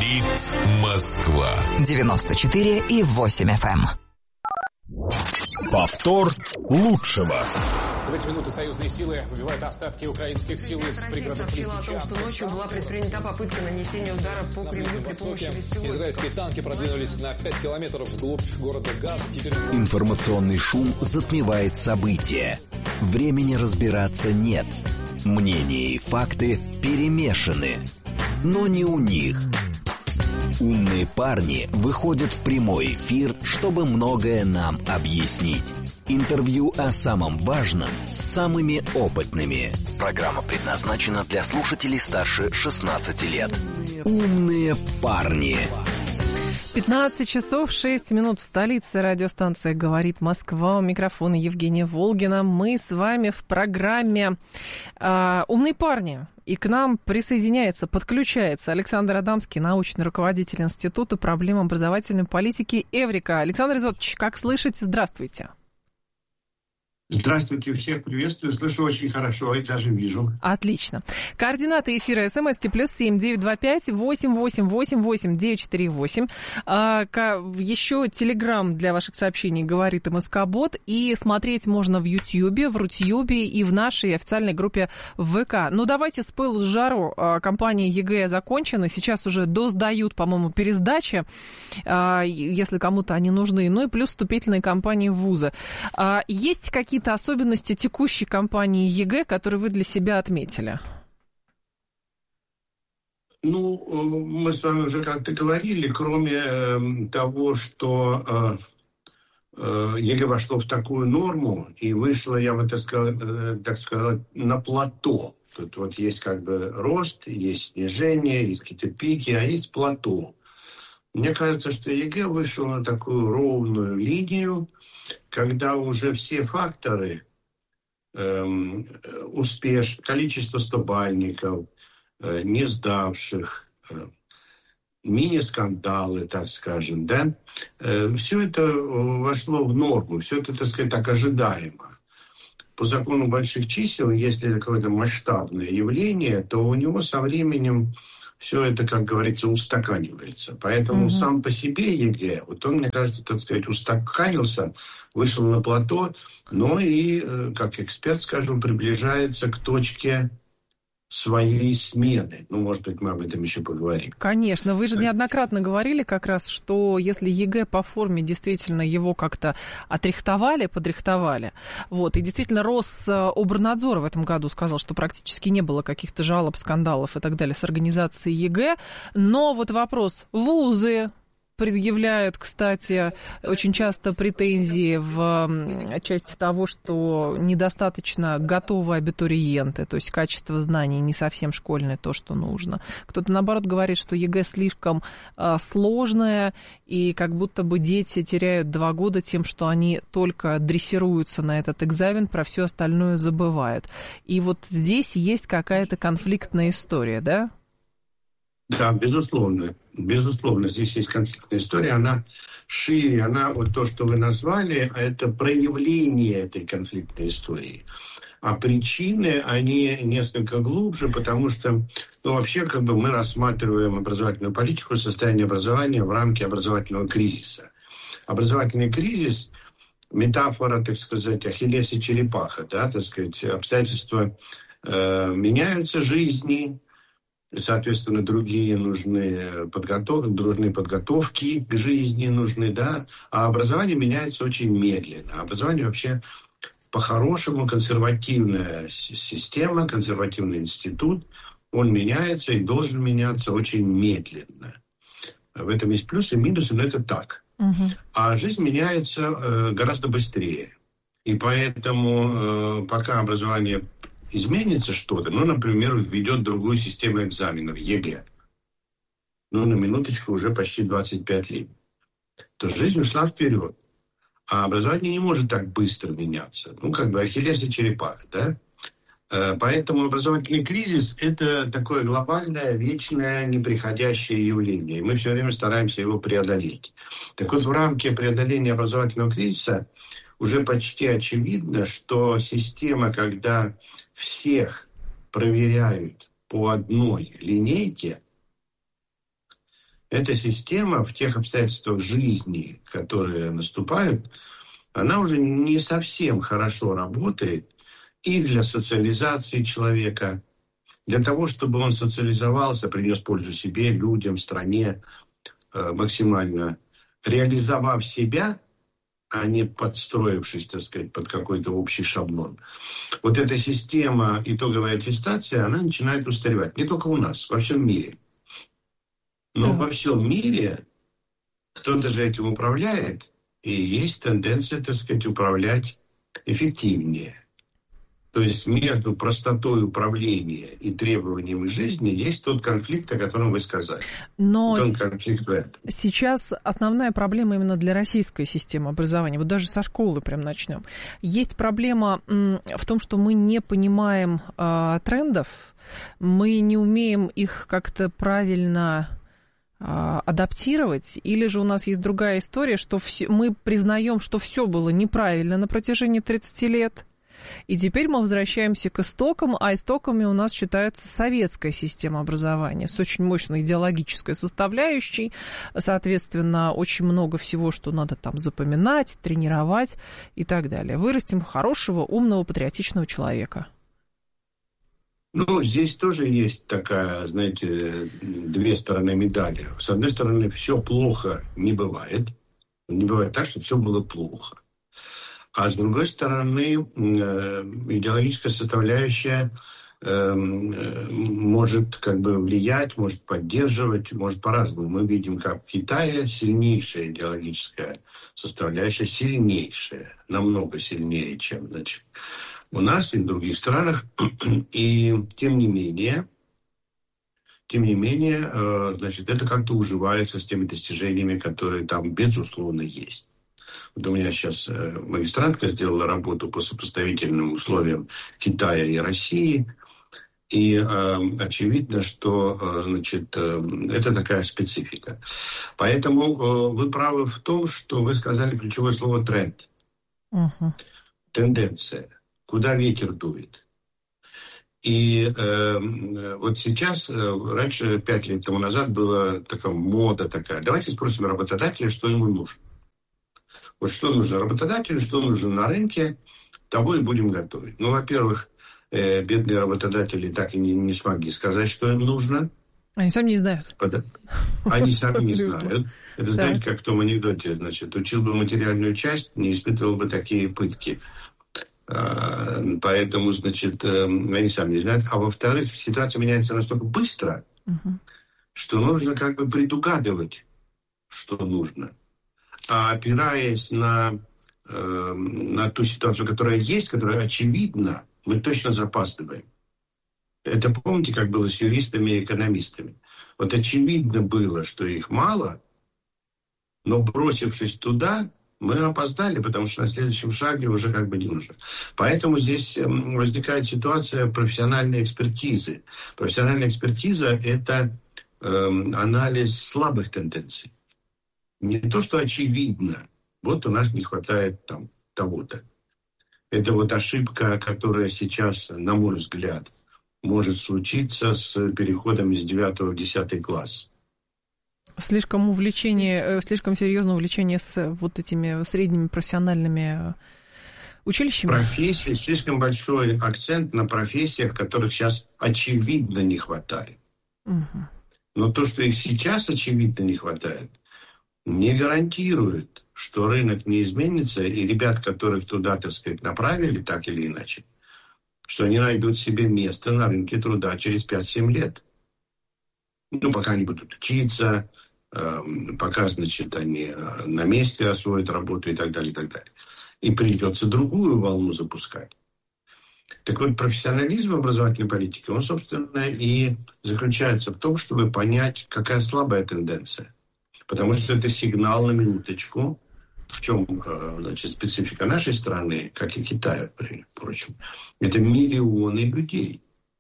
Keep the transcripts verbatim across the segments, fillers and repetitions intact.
Говорит Москва. девяносто четыре и восемь эф эм. Повтор лучшего. В эти минуты союзные силы выбивают остатки украинских сил из пригородов Лисичанска. Сообщила о том, что ночью была предпринята попытка нанесения удара по Кремлю при помощи беспилотников. Израильские танки продвинулись на пять километров вглубь города Газ. Теперь... Информационный шум затмевает события. Времени разбираться нет. Мнения и факты перемешаны. Но не у них. Умные парни выходят в прямой эфир, чтобы многое нам объяснить. Интервью о самом важном с самыми опытными. Программа предназначена для слушателей старше шестнадцати лет. Умные парни. пятнадцать часов шесть минут в столице. Радиостанция «Говорит Москва». У микрофона Евгения Волгина. Мы с вами в программе э, «Умные парни». И к нам присоединяется, подключается Александр Адамский, научный руководитель Института проблем образовательной политики «Эврика». Александр Изотович, как слышите? Здравствуйте. Здравствуйте, всех приветствую, слышу очень хорошо и даже вижу. Отлично. Координаты эфира СМСки плюс семь девять два пять восемь восемь восемь восемь девять четыре восемь. А, еще телеграм для ваших сообщений «Говорит МСК-бот». И смотреть можно в Ютьюбе, в Рутьюбе и в нашей официальной группе в ВК. Ну, давайте с пылу с жару. Кампания ЕГЭ закончена. Сейчас уже досдают, по-моему, пересдачи, если кому-то они нужны. Ну и плюс вступительные кампании в вузы. Есть какие-то особенности текущей кампании ЕГЭ, которые вы для себя отметили? Ну, мы с вами уже как-то говорили, кроме э, того, что э, э, ЕГЭ вошло в такую норму и вышло, я бы так сказал, э, так сказать, на плато. Тут вот есть как бы рост, есть снижение, есть какие-то пики, а есть плато. Мне кажется, что ЕГЭ вышел на такую ровную линию, когда уже все факторы, эм, успеш, количество стобальников, э, не сдавших, э, мини-скандалы, так скажем, да, э, все это вошло в норму, все это, так сказать, так ожидаемо. По закону больших чисел, если это какое-то масштабное явление, то у него со временем все это, как говорится, устаканивается. Поэтому mm-hmm. сам по себе ЕГЭ, вот он, мне кажется, так сказать, устаканился, вышел на плато, но и, как эксперт, скажем, приближается к точке своей смены. Ну, может быть, мы об этом еще поговорим. Конечно. Вы же неоднократно говорили как раз, что если ЕГЭ по форме действительно его как-то отрихтовали, подрихтовали, вот, и действительно Рособорнадзор в этом году сказал, что практически не было каких-то жалоб, скандалов и так далее с организацией ЕГЭ, но вот вопрос, вузы предъявляют, кстати, очень часто претензии в части того, что недостаточно готовы абитуриенты, то есть качество знаний не совсем школьное, то, что нужно. Кто-то, наоборот, говорит, что ЕГЭ слишком а, сложное, и как будто бы дети теряют два года тем, что они только дрессируются на этот экзамен, про все остальное забывают. И вот здесь есть какая-то конфликтная история, да? Да, безусловно. Безусловно, здесь есть конфликтная история. Она шире, она, вот то, что вы назвали, это проявление этой конфликтной истории. А причины, они несколько глубже, потому что, ну, вообще, как бы мы рассматриваем образовательную политику, состояние образования в рамке образовательного кризиса. Образовательный кризис, метафора, так сказать, Ахиллес и черепаха, да, так сказать, обстоятельства э, меняются, жизни, соответственно, другие нужны подготовки, нужны подготовки к жизни, нужны, да, а образование меняется очень медленно. Образование вообще по-хорошему консервативная система, консервативный институт, он меняется и должен меняться очень медленно. В этом есть плюсы и минусы, но это так. Угу. А жизнь меняется э, гораздо быстрее. И поэтому э, пока образование изменится что-то, ну, например, введет другую систему экзаменов, ЕГЭ, ну, на минуточку уже почти двадцать пять лет, то жизнь ушла вперед. А образование не может так быстро меняться. Ну, как бы Ахиллес и черепаха, да? Поэтому образовательный кризис – это такое глобальное, вечное, неприходящее явление. И мы все время стараемся его преодолеть. Так вот, в рамке преодоления образовательного кризиса уже почти очевидно, что система, когда всех проверяют по одной линейке, эта система в тех обстоятельствах жизни, которые наступают, она уже не совсем хорошо работает и для социализации человека, для того, чтобы он социализовался, принес пользу себе, людям, стране, максимально реализовав себя, а не подстроившись, так сказать, под какой-то общий шаблон. Вот эта система итоговой аттестации, она начинает устаревать. Не только у нас, во всем мире. Но да. Во всем мире кто-то же этим управляет, и есть тенденция, так сказать, управлять эффективнее. То есть между простотой управления и требованиями жизни есть тот конфликт, о котором вы сказали. Но тот конфликт в этом. Сейчас основная проблема именно для российской системы образования, вот даже со школы прям начнем. Есть проблема в том, что мы не понимаем э, трендов, мы не умеем их как-то правильно э, адаптировать, или же у нас есть другая история, что все, мы признаем, что все было неправильно на протяжении тридцати лет, и теперь мы возвращаемся к истокам, а истоками у нас считается советская система образования с очень мощной идеологической составляющей, соответственно, очень много всего, что надо там запоминать, тренировать и так далее. Вырастим хорошего, умного, патриотичного человека. Ну, здесь тоже есть такая, знаете, две стороны медали. С одной стороны, все плохо не бывает. Не бывает так, что все было плохо. А с другой стороны, идеологическая составляющая может как бы влиять, может поддерживать, может по-разному. Мы видим, как в Китае сильнейшая идеологическая составляющая, сильнейшая, намного сильнее, чем, значит, у нас и в других странах. И тем не менее, тем не менее, значит, это как-то уживается с теми достижениями, которые там, безусловно, есть. Вот у меня сейчас магистрантка сделала работу по сопоставительным условиям Китая и России. И э, очевидно, что э, значит, э, это такая специфика. Поэтому э, вы правы в том, что вы сказали ключевое слово «тренд». Uh-huh. Тенденция. Куда ветер дует. И э, вот сейчас, э, раньше, пять лет тому назад, была такая мода такая. Давайте спросим работодателя, что ему нужно. Вот что нужно работодателю, что нужно на рынке, того и будем готовить. Ну, во-первых, э, бедные работодатели так и не, не смогли сказать, что им нужно. Они сами не знают. Они сами не знают. Это, знаете, как в том анекдоте, значит, учил бы материальную часть, не испытывал бы такие пытки. Поэтому, значит, они сами не знают. А во-вторых, ситуация меняется настолько быстро, что нужно как бы предугадывать, что нужно. А опираясь на, э, на ту ситуацию, которая есть, которая очевидна, мы точно запаздываем. Это помните, как было с юристами и экономистами? Вот очевидно было, что их мало, но бросившись туда, мы опоздали, потому что на следующем шаге уже как бы не нужно. Поэтому здесь возникает ситуация профессиональной экспертизы. Профессиональная экспертиза – это э, анализ слабых тенденций. Не то, что очевидно, вот у нас не хватает там того-то. Это вот ошибка, которая сейчас, на мой взгляд, может случиться с переходом из девятого в десятый класс. Слишком увлечение, слишком серьезное увлечение с вот этими средними профессиональными училищами? Профессии, слишком большой акцент на профессиях, которых сейчас очевидно не хватает. Угу. Но то, что их сейчас очевидно не хватает, не гарантирует, что рынок не изменится, и ребят, которых туда, так сказать, направили, так или иначе, что они найдут себе место на рынке труда через пять-семь лет. Ну, пока они будут учиться, э, пока, значит, они на месте освоят работу и так далее, и так далее. И придется другую волну запускать. Так вот, профессионализм в образовательной политике, он, собственно, и заключается в том, чтобы понять, какая слабая тенденция. Потому что это сигнал на минуточку, в чем, значит, специфика нашей страны, как и Китая, впрочем. Это миллионы людей.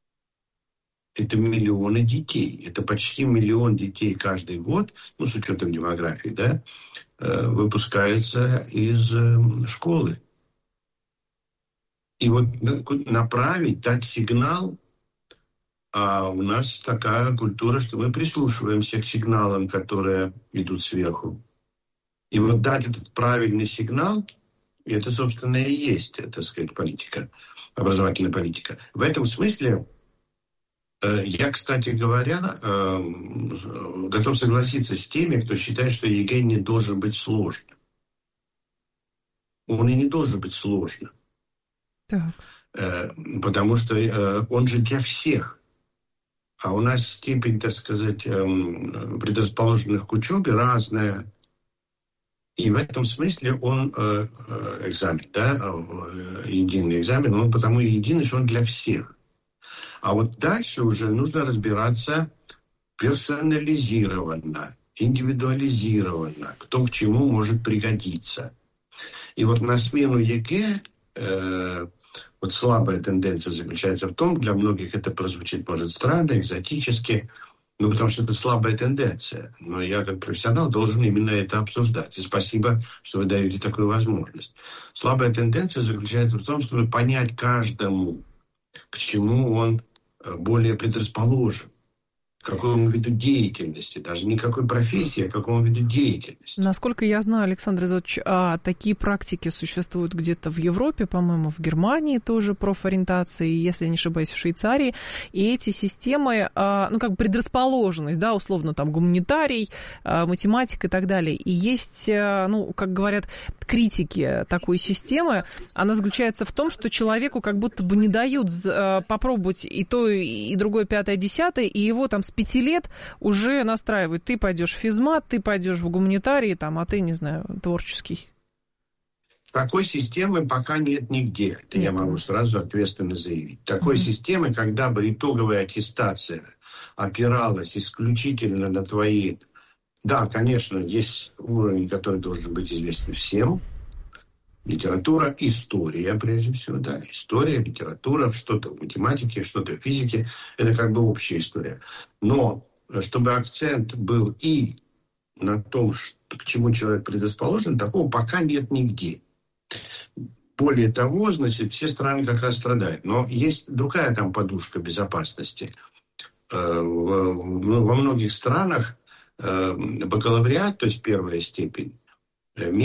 Это миллионы детей. Это почти миллион детей каждый год, ну, с учетом демографии, да, выпускается из школы. И вот направить, дать сигнал А у нас такая культура, что мы прислушиваемся к сигналам, которые идут сверху. И вот дать этот правильный сигнал, это, собственно, и есть, так сказать, политика, образовательная политика. В этом смысле э, я, кстати говоря, э, готов согласиться с теми, кто считает, что ЕГЭ не должен быть сложным. Он и не должен быть сложным. Так. Э, потому что э, он же для всех. А у нас степень, так сказать, э, предрасположенных к учебе разная. И в этом смысле он, э, экзамен, да, э, единый экзамен, он потому и единый, что он для всех. А вот дальше уже нужно разбираться персонализированно, индивидуализированно, кто к чему может пригодиться. И вот на смену ЕГЭ э, вот слабая тенденция заключается в том, для многих это прозвучит, может, странно, экзотически, ну, потому что это слабая тенденция. Но я, как профессионал, должен именно это обсуждать. И спасибо, что вы даете такую возможность. Слабая тенденция заключается в том, чтобы понять каждому, к чему он более предрасположен. К какому виду деятельности, даже не какой профессии, а к какому виду деятельности. Насколько я знаю, Александр Изотович, а такие практики существуют где-то в Европе, по-моему, в Германии тоже профориентации, если я не ошибаюсь, в Швейцарии. И эти системы, ну, как бы предрасположенность, да, условно, там, гуманитарий, математика и так далее. И есть, ну, как говорят критики такой системы, она заключается в том, что человеку как будто бы не дают попробовать и то, и другое, пятое, десятое, и его там с пяти лет уже настраивают. Ты пойдешь в физмат, ты пойдешь в гуманитарий, там, а ты, не знаю, творческий. Такой системы пока нет нигде. Это нет. Я могу сразу ответственно заявить. Такой mm-hmm. системы, когда бы итоговая аттестация опиралась исключительно на твои... Да, конечно, есть уровень, который должен быть известен всем. Литература, история, прежде всего, да. История, литература, что-то в математике, что-то в физике. Это как бы общая история. Но чтобы акцент был и на том, что, к чему человек предрасположен, такого пока нет нигде. Более того, значит, все страны как раз страдают. Но есть другая там подушка безопасности. Во многих странах бакалавриат, то есть первая степень,